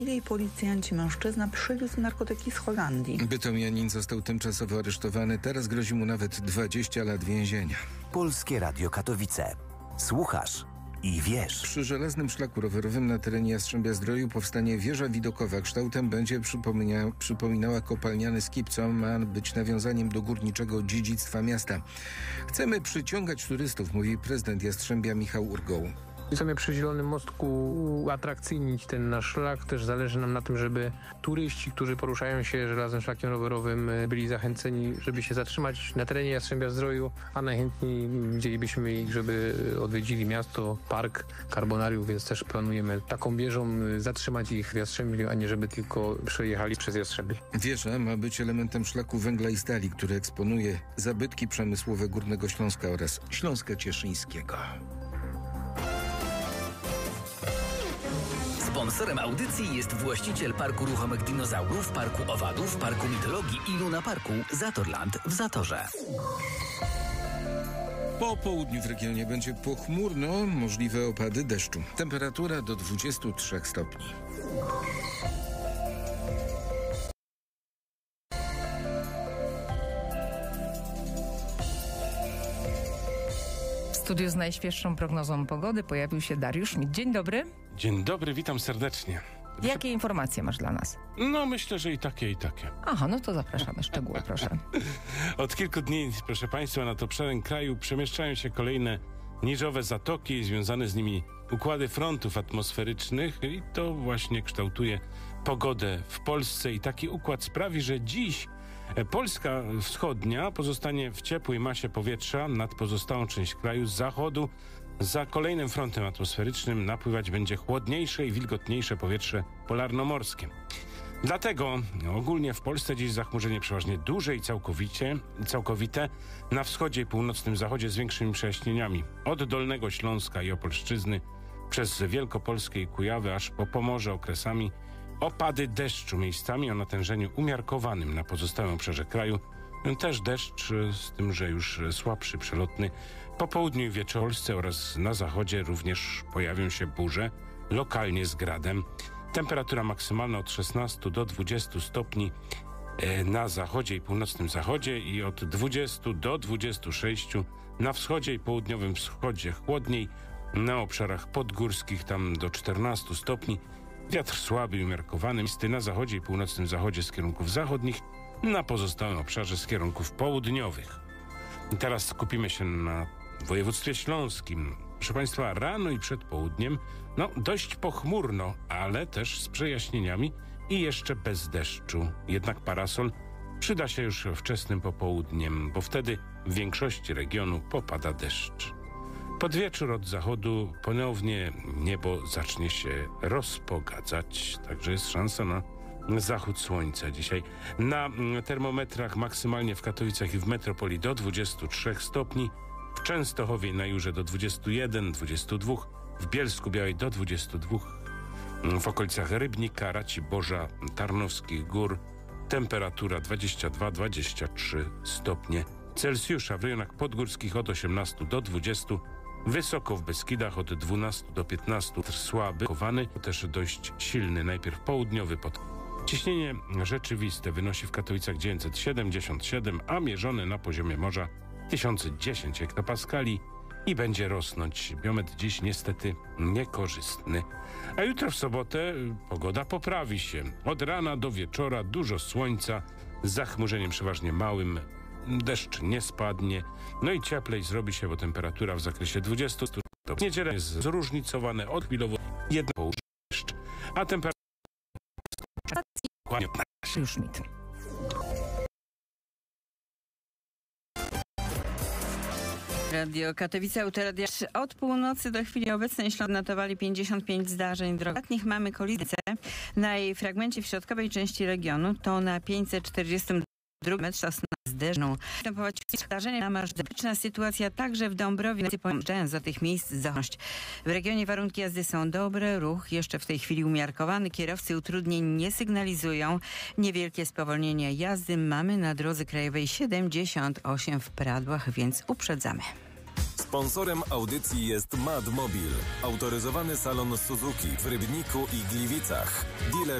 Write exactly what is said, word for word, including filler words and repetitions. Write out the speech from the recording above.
Jej policjanci mężczyzna przywiózł narkotyki z Holandii. Bytomianin został tymczasowo aresztowany. Teraz grozi mu nawet dwadzieścia lat więzienia. Polskie Radio Katowice. Słuchasz i wiesz. Przy żelaznym szlaku rowerowym na terenie Jastrzębia-Zdroju powstanie wieża widokowa. Kształtem będzie przypomina, przypominała kopalniany skip, co ma być nawiązaniem do górniczego dziedzictwa miasta. Chcemy przyciągać turystów, mówi prezydent Jastrzębia Michał Urgoł. Chcemy przy Zielonym Mostku uatrakcyjnić ten nasz szlak. Też zależy nam na tym, żeby turyści, którzy poruszają się żelaznym szlakiem rowerowym, byli zachęceni, żeby się zatrzymać na terenie Jastrzębia-Zdroju, a najchętniej widzielibyśmy ich, żeby odwiedzili miasto, park, Karbonarium, więc też planujemy taką wieżą zatrzymać ich w Jastrzębiu, a nie żeby tylko przejechali przez Jastrzębie. Wieża ma być elementem szlaku węgla i stali, który eksponuje zabytki przemysłowe Górnego Śląska oraz Śląska Cieszyńskiego. Sponsorem audycji jest właściciel Parku Ruchomych Dinozaurów, Parku Owadów, Parku Mitologii i Luna Parku Zatorland w Zatorze. Po południu w regionie będzie pochmurno, możliwe opady deszczu. Temperatura do dwudziestu trzech stopni. W studiu z najświeższą prognozą pogody pojawił się Dariusz Schmidt. Dzień dobry. Dzień dobry, witam serdecznie. Jakie informacje masz dla nas? No myślę, że i takie, i takie. Aha, no to zapraszamy. Szczegóły, proszę. Od kilku dni, proszę Państwa, nad obszarem kraju przemieszczają się kolejne niżowe zatoki i związane z nimi układy frontów atmosferycznych i to właśnie kształtuje pogodę w Polsce i taki układ sprawi, że dziś Polska wschodnia pozostanie w ciepłej masie powietrza nad pozostałą część kraju z zachodu. Za kolejnym frontem atmosferycznym napływać będzie chłodniejsze i wilgotniejsze powietrze polarnomorskie. Dlatego ogólnie w Polsce dziś zachmurzenie przeważnie duże i całkowicie, całkowite. Na wschodzie i północnym zachodzie z większymi przejaśnieniami. Od Dolnego Śląska i Opolszczyzny przez Wielkopolskie i Kujawy aż po Pomorze okresami opady deszczu miejscami o natężeniu umiarkowanym na pozostałym obszarze kraju. Też deszcz, z tym, że już słabszy, przelotny. Po południu i wieczorze oraz na zachodzie również pojawią się burze, lokalnie z gradem. Temperatura maksymalna od szesnastu do dwudziestu stopni na zachodzie i północnym zachodzie i od dwudziestu do dwudziestu sześciu na wschodzie i południowym wschodzie chłodniej. Na obszarach podgórskich tam do czternastu stopni. Wiatr słaby i umiarkowany, misty na zachodzie i północnym zachodzie z kierunków zachodnich, na pozostałym obszarze z kierunków południowych. I teraz skupimy się na województwie śląskim. Proszę Państwa, rano i przed południem, no dość pochmurno, ale też z przejaśnieniami i jeszcze bez deszczu. Jednak parasol przyda się już wczesnym popołudniem, bo wtedy w większości regionu popada deszcz. Pod wieczór od zachodu ponownie niebo zacznie się rozpogadzać, także jest szansa na zachód słońca dzisiaj. Na termometrach maksymalnie w Katowicach i w metropolii do dwudziestu trzech stopni, w Częstochowie i na Jurze do dwudziestu jeden, dwudziestu dwóch, w Bielsku Białej do dwudziestu dwóch, w okolicach Rybnika, Raciborza, Tarnowskich Gór temperatura dwadzieścia dwa do dwudziestu trzech stopnie Celsjusza, w rejonach podgórskich od osiemnastu do dwudziestu, wysoko w Beskidach od dwunastu do piętnastu, słaby, kowany, też dość silny, najpierw południowy pod. Ciśnienie rzeczywiste wynosi w Katowicach dziewięćset siedemdziesiąt siedem, a mierzone na poziomie morza tysiąc dziesięć hektopaskali i będzie rosnąć. Biometr dziś niestety niekorzystny. A jutro w sobotę pogoda poprawi się. Od rana do wieczora dużo słońca, z zachmurzeniem przeważnie małym. Deszcz nie spadnie, no i cieplej zrobi się, bo temperatura w zakresie dwudziestu stopni. W niedzielę jest zróżnicowane od chwilowo jedno południe deszcz, a temperatura Już mit. Radio Katowice, Autoradia. Od północy do chwili obecnej Śląsk notowali pięćdziesiąt pięć zdarzeń drogowych. Ostatnich mamy kolizję na jej fragmencie w środkowej części regionu. To na pięćset czterdziestym drugim metrze z deszczą. Występować zdarzenie na marsz. Bezpieczna sytuacja także w Dąbrowie. Pojeżdżając do tych miejsc zachość. W regionie warunki jazdy są dobre. Ruch jeszcze w tej chwili umiarkowany. Kierowcy utrudnień nie sygnalizują. Niewielkie spowolnienie jazdy mamy na drodze krajowej siedemdziesiąt osiem w Pradłach, więc uprzedzamy. Sponsorem audycji jest Mad Mobil, autoryzowany salon Suzuki w Rybniku i Gliwicach. Dealer